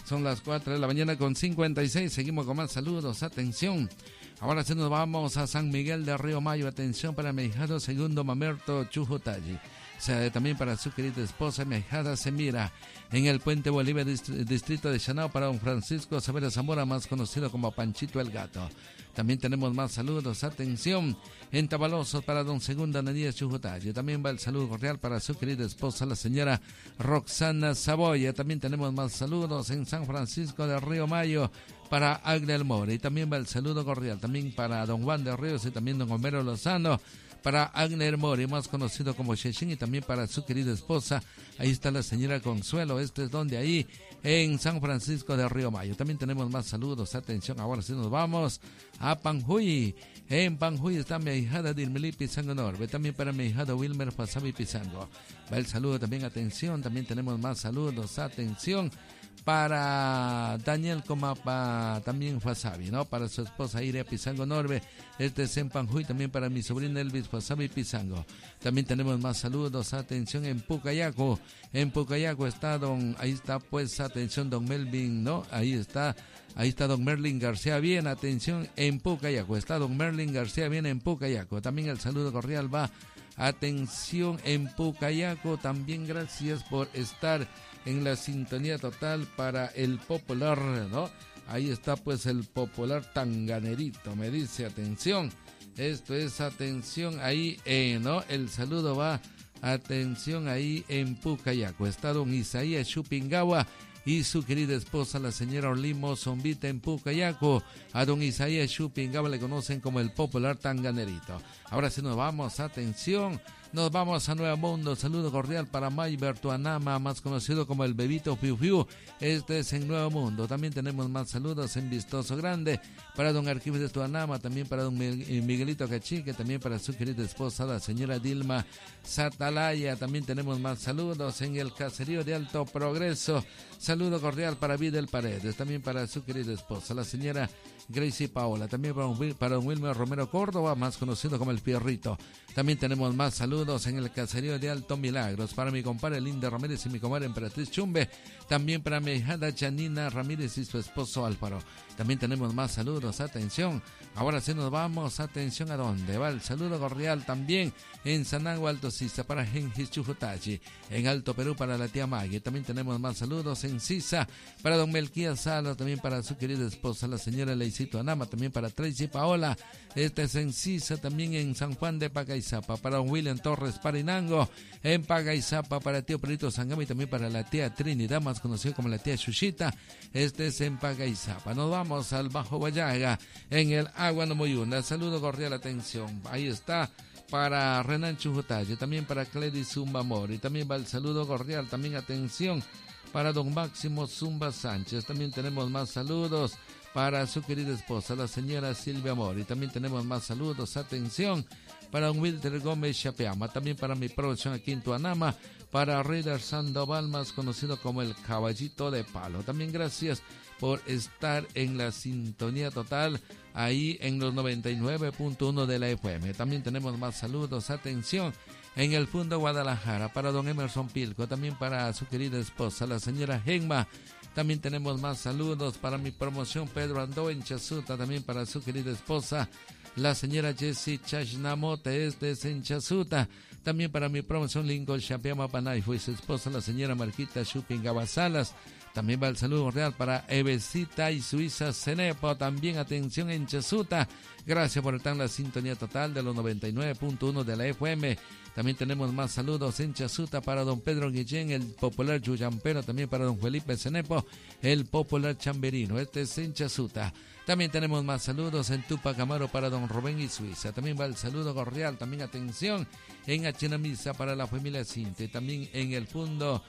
Son las 4 de la mañana con 56. Seguimos con más saludos. Atención. Ahora sí nos vamos a San Miguel de Río Mayo. Atención para mi hijado segundo Mamerto Chujutayi. O sea, también para su querida esposa, mi hijada Semira, en el Puente Bolívar, distrito de Chanao, para don Francisco Savera Zamora, más conocido como Panchito el Gato. También tenemos más saludos. Atención, en Tabalosos para don Segunda Ananías Chujutayi. También va el saludo cordial para su querida esposa, la señora Roxana Saboya. También tenemos más saludos en San Francisco de Río Mayo para Agner More. Y también va el saludo cordial también para don Juan de Ríos y también don Homero Lozano, para Agner Mori, más conocido como Sheshin, y también para su querida esposa. Ahí está la señora Consuelo. Este es donde ahí en San Francisco de Río Mayo. También tenemos más saludos. Atención, ahora sí nos vamos a Panjuy. En Panjuy está mi ahijada Dilmeli Pizango Norbe. También para mi ahijado Wilmer Pasabi Pizango. Va el saludo también. Atención, también tenemos más saludos. Atención para Daniel Comapa, también Fasabi, ¿no? Para su esposa Iria Pizango Norbe, este es en Panjuy. También para mi sobrina Elvis Fasabi Pizango. También tenemos más saludos. Atención, en Pucayaco está ahí está pues, atención, don Melvin, ¿no? Ahí está don Merlin García, bien, atención, en Pucayaco está don Merlin García, bien, en Pucayaco. También el saludo cordial va, atención, en Pucayaco, también gracias por estar en la sintonía total para el popular, ¿no? Ahí está pues el popular tanganerito, me dice, atención, esto es, atención, ahí, ¿no? El saludo va, atención, ahí en Pucayaco está don Isaías Chupingawa y su querida esposa, la señora Orlimo Zombita, en Pucayaco. A don Isaías Chupingawa le conocen como el popular tanganerito. Ahora sí nos vamos, atención, nos vamos a Nuevo Mundo. Saludo cordial para Mayber Tuanama, más conocido como el Bebito Fiu Fiu. Este es en Nuevo Mundo. También tenemos más saludos en Vistoso Grande para don Arquímedes Tuanama, también para don Miguelito Cachique, también para su querida esposa, la señora Dilma Satalaya. También tenemos más saludos en el caserío de Alto Progreso. Saludo cordial para Videl Paredes, también para su querida esposa, la señora Gracie Paola, también para don Wilmer Romero Córdoba, más conocido como el Fierrito. También tenemos más saludos en el caserío de Alto Milagros para mi compadre Linda Ramírez y mi comadre Emperatriz Chumbe, también para mi hijada Janina Ramírez y su esposo Álvaro. También tenemos más saludos. Atención, ahora sí nos vamos, atención, ¿a dónde va el saludo cordial? También en Sanagua Alto Sisa para Gengis Chujutachi, en Alto Perú para la tía Maggie. También tenemos más saludos en Sisa para don Melquías Salas, también para su querida esposa, la señora Leicito Anama, también para Tracy Paola. Este es en Sisa, también en San Juan de Pagaizapa para don William Torres Parinango, en Pagaizapa para tío Perito Sangama y también para la tía Trinidad, más conocida como la tía Chuchita. Este es en Pagaizapa. Nos vamos al Bajo Guayaga, en el Agua Nomoyuna. Saludo cordial, atención. Ahí está para Renan Chujutaye, también para Cledis Zumba Mori. También va el saludo cordial, también atención, para don Máximo Zumba Sánchez. También tenemos más saludos para su querida esposa, la señora Silvia Mori. También tenemos más saludos, atención, para don Wilder Gómez Chapeama. También para mi producción aquí en Tuanama, para Reader Sandoval, más conocido como el Caballito de Palo. También gracias por estar en la sintonía total ahí en los 99.1 de la FM. También tenemos más saludos, atención, en el Fundo Guadalajara para don Emerson Pilco, también para su querida esposa, la señora Genma. También tenemos más saludos para mi promoción Pedro Andó en Chazuta, también para su querida esposa, la señora Jessie Chashnamote, este es en Chazuta. También para mi promoción Lincoln Chapeama Panay, fue su esposa, la señora Marquita Chupingaba Salas. También va el saludo real para Evesita y Suiza Cenepo, también atención en Chazuta. Gracias por estar en la sintonía total de los 99.1 de la FM. También tenemos más saludos en Chazuta para don Pedro Guillén, el popular yuyampero, también para don Felipe Cenepo, el popular chamberino. Este es en Chazuta. También tenemos más saludos en Tupac Amaro para don Rubén y Suiza. También va el saludo cordial, también atención en Achinamisa para la familia Cinte. También en el fondo,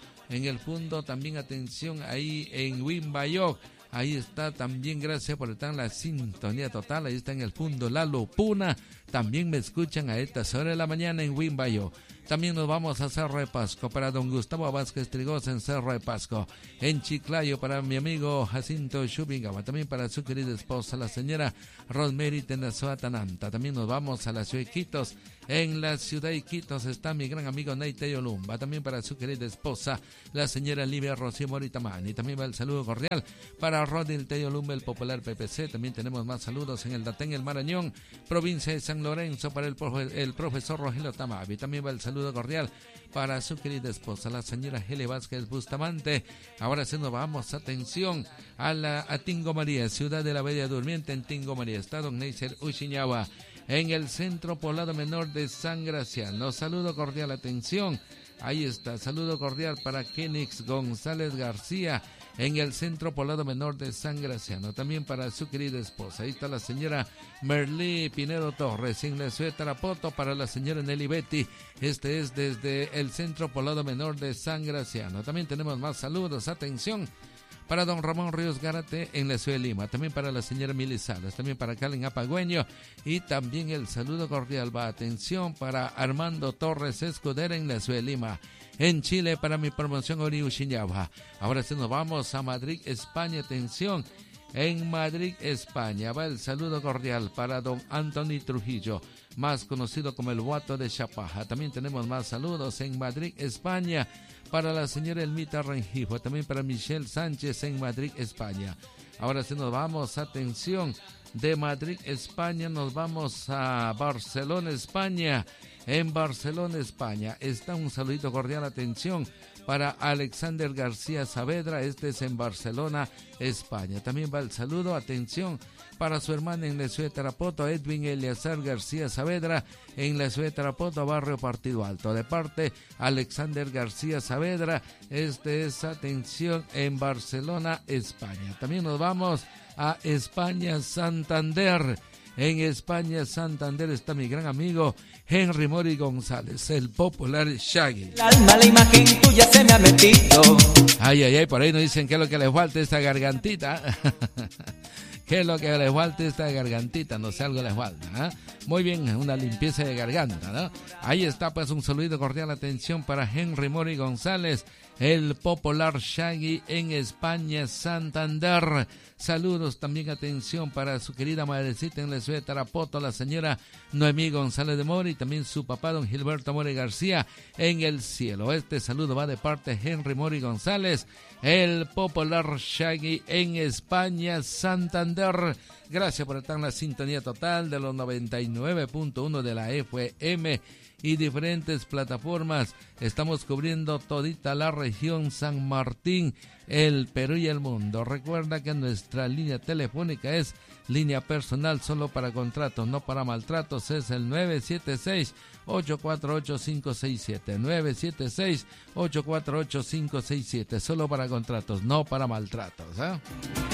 también atención ahí en Wimbayoc. Ahí está también, gracias por estar en la sintonía total. Ahí está en el fondo Lalo Puna. también me escuchan a estas horas de la mañana en Wimbayo. También nos vamos a Cerro de Pasco para don Gustavo Vázquez Trigosa en Cerro de Pasco. En Chiclayo para mi amigo Jacinto Shubingama. También para su querida esposa, la señora Rosemary Tenazoatananta. También nos vamos a la ciudad de Iquitos. En la ciudad de Iquitos está mi gran amigo Neite Yolumba. También para su querida esposa, la señora Livia Rocío Moritamani. También va el saludo cordial para Rodil Teyolumba, el popular PPC. También tenemos más saludos en el Datén, el Marañón, provincia de San Lorenzo, para el profesor Rogelio Tamavi. También va el saludo cordial para su querida esposa, la señora Gele Vázquez Bustamante. Ahora sí nos vamos, atención, a Tingo María, ciudad de la Bella Durmiente. En Tingo María está don Neisser Uchiñawa, en el Centro Poblado Menor de San Graciano. Saludo cordial, atención, ahí está, saludo cordial para Kenix González García, en el Centro Poblado Menor de San Graciano. También para su querida esposa, ahí está la señora Merlí Pinedo Torres, en la ciudad de Tarapoto, para la señora Nelly Betty. Este es desde el Centro Poblado Menor de San Graciano. También tenemos más saludos, atención, para don Ramón Ríos Gárate en la ciudad de Lima, también para la señora Mili Salas, también para Calen Apagüeño, y también el saludo cordial va, atención, para Armando Torres Escudera en la ciudad de Lima. En Chile para mi promoción Ori Uchiñawa. Ahora sí nos vamos a Madrid, España, atención. En Madrid, España, va el saludo cordial para don Anthony Trujillo, más conocido como el Guato de Chapaja. También tenemos más saludos en Madrid, España, para la señora Elmita Rengifo, también para Michelle Sánchez en Madrid, España. Ahora sí nos vamos, atención, de Madrid, España, nos vamos a Barcelona, España. En Barcelona, España, está un saludito cordial, atención, para Alexander García Saavedra, este es en Barcelona, España. También va el saludo, atención, para su hermana en la ciudad de Tarapoto, Edwin Eleazar García Saavedra, en la ciudad de Tarapoto, barrio Partido Alto. De parte, Alexander García Saavedra, este es, atención, en Barcelona, España. También nos vamos a España, Santander. En España, Santander, está mi gran amigo Henry Mori González, el popular Shaggy. El alma, la imagen tuya se me ha metido. Ay, ay, ay, por ahí nos dicen que es lo que le falta a esta gargantita. ¿Qué es lo que le falta a esta gargantita? No sé, algo le falta, ¿eh? Muy bien, una limpieza de garganta, ¿no? Ahí está, pues, un saludo cordial, atención, para Henry Mori González, el popular Shaggy en España, Santander. Saludos también, atención, para su querida madrecita en la ciudad de Tarapoto, la señora Noemí González de Mori, y también su papá, don Gilberto Mori García, en el cielo. Este saludo va de parte de Henry Mori González, el popular Shaggy en España, Santander. Gracias por estar en la sintonía total de los 99.1 de la FM y diferentes plataformas. Estamos cubriendo todita la región San Martín, el Perú y el mundo. Recuerda que nuestra línea telefónica es línea personal solo para contratos, no para maltratos. Es el 976-848-567. 976-848-567. Solo para contratos, no para maltratos, ¿eh?